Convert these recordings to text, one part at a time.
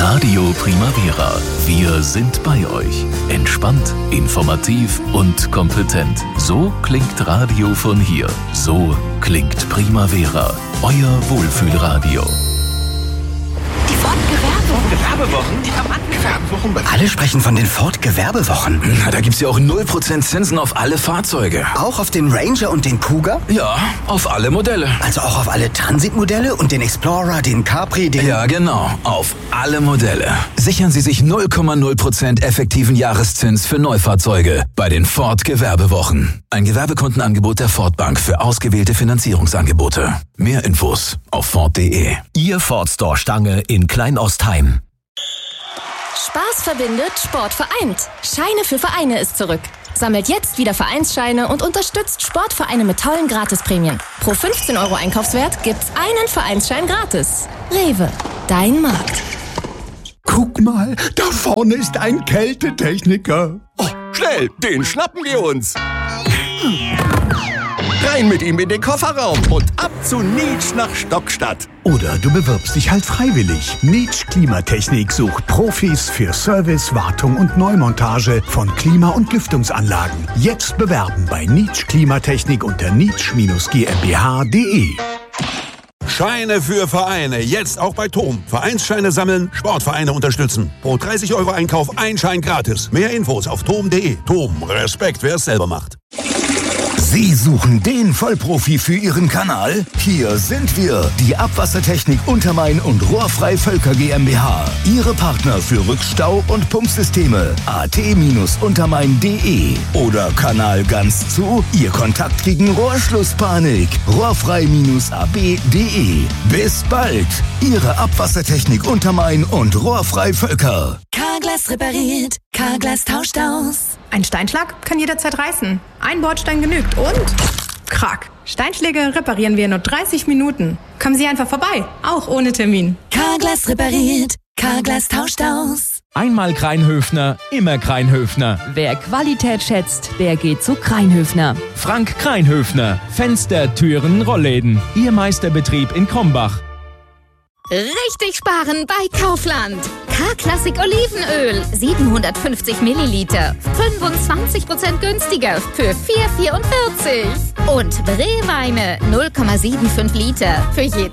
Radio Primavera. Wir sind bei euch. Entspannt, informativ und kompetent. So klingt Radio von hier. So klingt Primavera. Euer Wohlfühlradio. Die Ford-Gewerbewochen? Die haben angefangen. Alle sprechen von den Ford-Gewerbewochen. Na, da gibt's ja auch 0% Zinsen auf alle Fahrzeuge. Auch auf den Ranger und den Kuga? Ja, auf alle Modelle. Also auch auf alle Transit-Modelle und den Explorer, den Capri, den... Ja, genau. Auf alle Modelle. Sichern Sie sich 0,0% effektiven Jahreszins für Neufahrzeuge bei den Ford-Gewerbewochen. Ein Gewerbekundenangebot der Ford Bank für ausgewählte Finanzierungsangebote. Mehr Infos auf Ford.de. Ihr Ford Store Stange in Kleinostheim. Spaß verbindet, Sport vereint. Scheine für Vereine ist zurück. Sammelt jetzt wieder Vereinsscheine und unterstützt Sportvereine mit tollen Gratisprämien. Pro 15 € Einkaufswert gibt's einen Vereinsschein gratis. Rewe, dein Markt. Guck mal, da vorne ist ein Kältetechniker. Oh, schnell, den schnappen wir uns. Rein mit ihm in den Kofferraum und ab zu Nietsch nach Stockstadt. Oder du bewirbst dich halt freiwillig. Nietsch Klimatechnik sucht Profis für Service, Wartung und Neumontage von Klima- und Lüftungsanlagen. Jetzt bewerben bei Nietsch Klimatechnik unter nietsch-gmbh.de. Scheine für Vereine, jetzt auch bei TOM. Vereinsscheine sammeln, Sportvereine unterstützen. Pro 30 € Einkauf ein Schein gratis. Mehr Infos auf tom.de. TOM, Respekt, wer es selber macht. Sie suchen den Vollprofi für Ihren Kanal? Hier sind wir, die Abwassertechnik Untermain und Rohrfrei Völker GmbH. Ihre Partner für Rückstau- und Pumpsysteme. at-untermain.de oder Kanal ganz zu, Ihr Kontakt gegen Rohrschlusspanik. rohrfrei-ab.de. Bis bald, Ihre Abwassertechnik Untermain und Rohrfrei Völker. Carglass repariert, Carglass tauscht aus. Ein Steinschlag kann jederzeit reißen. Ein Bordstein genügt und... Krack. Steinschläge reparieren wir in nur 30 Minuten. Kommen Sie einfach vorbei, auch ohne Termin. Carglass repariert, Carglass tauscht aus. Einmal Kreinhöfner, immer Kreinhöfner. Wer Qualität schätzt, der geht zu Kreinhöfner. Frank Kreinhöfner. Fenster, Türen, Rollläden. Ihr Meisterbetrieb in Krombach. Richtig sparen bei Kaufland. K-Classic Olivenöl, 750 Milliliter, 25% günstiger für 4,44. Und Brewweine, 0,75 Liter für je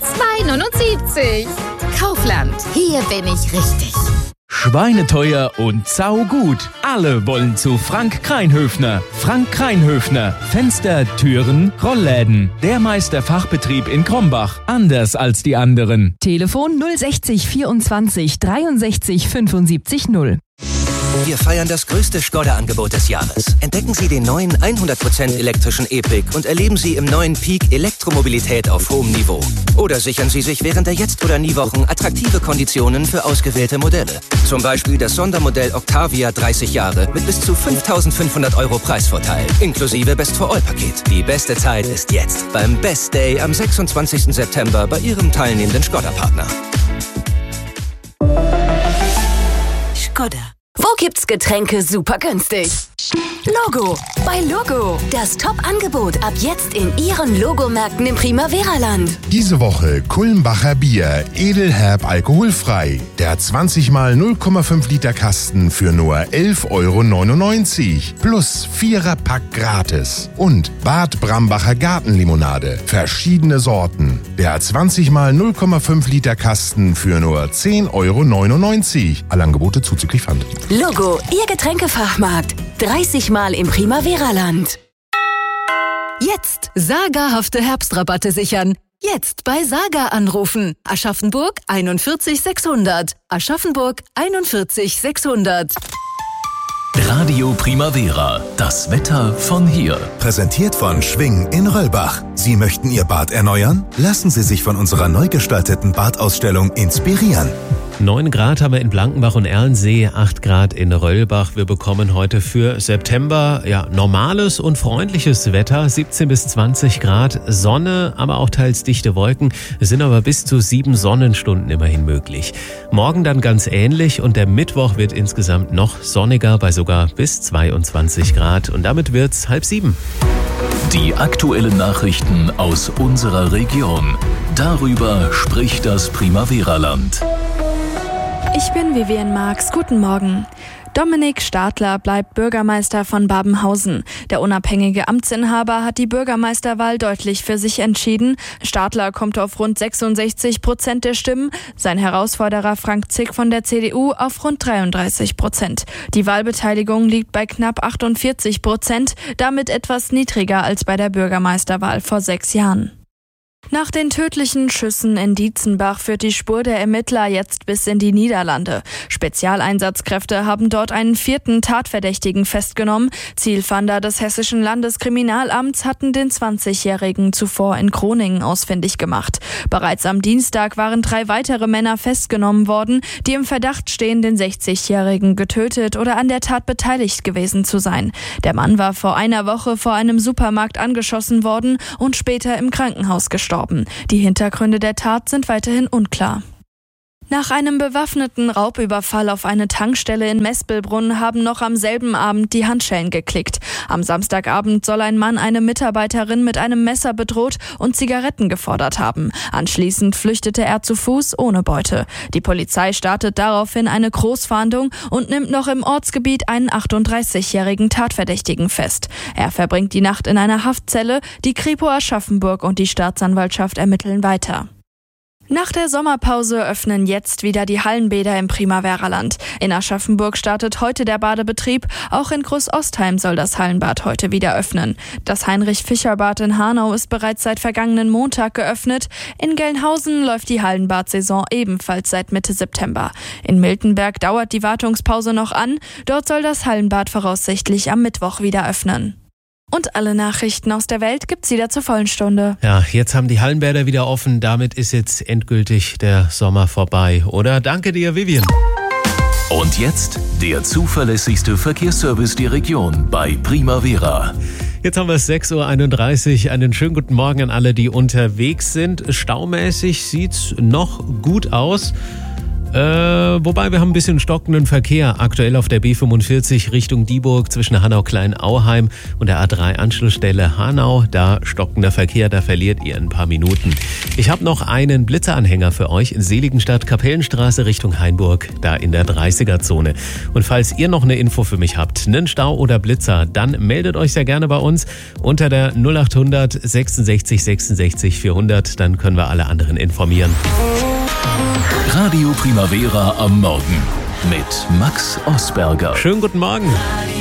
2,79. Kaufland, hier bin ich richtig. Schweineteuer und saugut. Alle wollen zu Frank Kreinhöfner. Frank Kreinhöfner. Fenster, Türen, Rollläden. Der Meisterfachbetrieb in Krombach. Anders als die anderen. Telefon 060 24 63 75 0. Wir feiern das größte Skoda-Angebot des Jahres. Entdecken Sie den neuen 100% elektrischen E-Pick und erleben Sie im neuen Peak Elektromobilität auf hohem Niveau. Oder sichern Sie sich während der Jetzt- oder Nie-Wochen attraktive Konditionen für ausgewählte Modelle. Zum Beispiel das Sondermodell Octavia 30 Jahre mit bis zu 5.500 € Preisvorteil, inklusive Best-for-All-Paket. Die beste Zeit ist jetzt, beim Best Day am 26. September bei Ihrem teilnehmenden Skoda-Partner. Skoda. Wo gibt's Getränke super günstig? Logo. Bei Logo. Das Top-Angebot ab jetzt in Ihren Logomärkten im Primavera-Land. Diese Woche Kulmbacher Bier, edelherb alkoholfrei. Der 20 mal 0,5 Liter Kasten für nur 11,99 € plus 4er-Pack gratis. Und Bad Brambacher Gartenlimonade, verschiedene Sorten. Der 20 mal 0,5 Liter Kasten für nur 10,99 €. Alle Angebote zuzüglich Pfand. Logo, Ihr Getränkefachmarkt. 30 Mal im Primavera-Land. Jetzt sagerhafte Herbstrabatte sichern. Jetzt bei Saga anrufen. Aschaffenburg 41 600. Aschaffenburg 41 600. Radio Primavera, das Wetter von hier. Präsentiert von Schwing in Röllbach. Sie möchten Ihr Bad erneuern? Lassen Sie sich von unserer neu gestalteten Badausstellung inspirieren. 9 Grad haben wir in Blankenbach und Erlensee, 8 Grad in Röllbach. Wir bekommen heute für September normales und freundliches Wetter, 17 bis 20 Grad, Sonne, aber auch teils dichte Wolken. Es sind aber bis zu 7 Sonnenstunden immerhin möglich. Morgen dann ganz ähnlich und der Mittwoch wird insgesamt noch sonniger bei sogar bis 22 Grad. Und damit wird's 6:30. Die aktuellen Nachrichten aus unserer Region. Darüber spricht das Primavera-Land. Ich bin Vivian Marx. Guten Morgen. Dominik Stadler bleibt Bürgermeister von Babenhausen. Der unabhängige Amtsinhaber hat die Bürgermeisterwahl deutlich für sich entschieden. Stadler kommt auf rund 66% der Stimmen, sein Herausforderer Frank Zick von der CDU auf rund 33%. Die Wahlbeteiligung liegt bei knapp 48%, damit etwas niedriger als bei der Bürgermeisterwahl vor 6 Jahren. Nach den tödlichen Schüssen in Dietzenbach führt die Spur der Ermittler jetzt bis in die Niederlande. Spezialeinsatzkräfte haben dort einen 4. Tatverdächtigen festgenommen. Zielfahnder des Hessischen Landeskriminalamts hatten den 20-Jährigen zuvor in Groningen ausfindig gemacht. Bereits am Dienstag waren 3 weitere Männer festgenommen worden, die im Verdacht stehen, den 60-Jährigen getötet oder an der Tat beteiligt gewesen zu sein. Der Mann war vor einer Woche vor einem Supermarkt angeschossen worden und später im Krankenhaus gestorben. Die Hintergründe der Tat sind weiterhin unklar. Nach einem bewaffneten Raubüberfall auf eine Tankstelle in Mespelbrunn haben noch am selben Abend die Handschellen geklickt. Am Samstagabend soll ein Mann eine Mitarbeiterin mit einem Messer bedroht und Zigaretten gefordert haben. Anschließend flüchtete er zu Fuß ohne Beute. Die Polizei startet daraufhin eine Großfahndung und nimmt noch im Ortsgebiet einen 38-jährigen Tatverdächtigen fest. Er verbringt die Nacht in einer Haftzelle. Die Kripo Aschaffenburg und die Staatsanwaltschaft ermitteln weiter. Nach der Sommerpause öffnen jetzt wieder die Hallenbäder im Primavera-Land. In Aschaffenburg startet heute der Badebetrieb. Auch in Großostheim soll das Hallenbad heute wieder öffnen. Das Heinrich-Fischer-Bad in Hanau ist bereits seit vergangenen Montag geöffnet. In Gelnhausen läuft die Hallenbadsaison ebenfalls seit Mitte September. In Miltenberg dauert die Wartungspause noch an. Dort soll das Hallenbad voraussichtlich am Mittwoch wieder öffnen. Und alle Nachrichten aus der Welt gibt's wieder zur vollen Stunde. Ja, jetzt haben die Hallenbäder wieder offen. Damit ist jetzt endgültig der Sommer vorbei, oder? Danke dir, Vivian. Und jetzt der zuverlässigste Verkehrsservice der Region bei Primavera. Jetzt haben wir es 6.31 Uhr. Einen schönen guten Morgen an alle, die unterwegs sind. Staumäßig sieht's noch gut aus. Wobei wir haben ein bisschen stockenden Verkehr aktuell auf der B45 Richtung Dieburg zwischen Hanau-Klein-Auheim und der A3-Anschlussstelle Hanau. Da stockender Verkehr, da verliert ihr ein paar Minuten. Ich habe noch einen Blitzeranhänger für euch in Seligenstadt, Kapellenstraße Richtung Hainburg, da in der 30er-Zone. Und falls ihr noch eine Info für mich habt, einen Stau oder Blitzer, dann meldet euch sehr gerne bei uns unter der 0800 66 66 400. Dann können wir alle anderen informieren. Radio Primavera am Morgen mit Max Osberger. Schönen guten Morgen.